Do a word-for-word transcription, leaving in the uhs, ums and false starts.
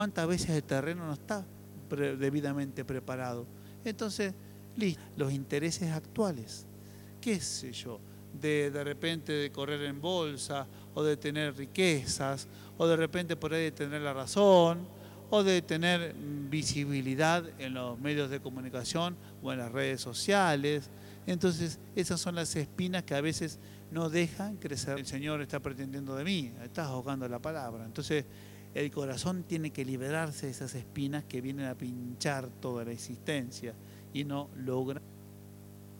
¿Cuántas veces el terreno no está pre debidamente preparado? Entonces, listo, los intereses actuales, qué sé yo, de de repente de correr en bolsa, o de tener riquezas, o de repente por ahí de tener la razón, o de tener visibilidad en los medios de comunicación o en las redes sociales. Entonces, esas son las espinas que a veces no dejan crecer. El Señor está pretendiendo de mí, estás ahogando la palabra. Entonces, el corazón tiene que liberarse de esas espinas que vienen a pinchar toda la existencia y no logra